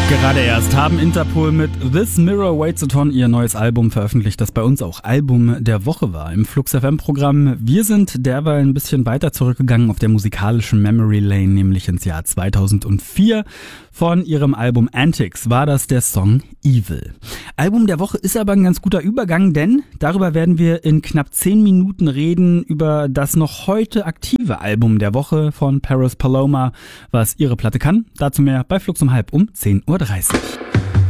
Gerade erst haben Interpol mit This Mirror Weighs a Ton ihr neues Album veröffentlicht, das bei uns auch Album der Woche war im Flux FM Programm. Wir sind derweil ein bisschen weiter zurückgegangen auf der musikalischen Memory Lane, nämlich ins Jahr 2004. Von ihrem Album Antics war das der Song Evil. Album der Woche ist aber ein ganz guter Übergang, denn darüber werden wir in knapp 10 Minuten reden, über das noch heute aktive Album der Woche von Paris Paloma, was ihre Platte kann. Dazu mehr bei Flux um 10:30.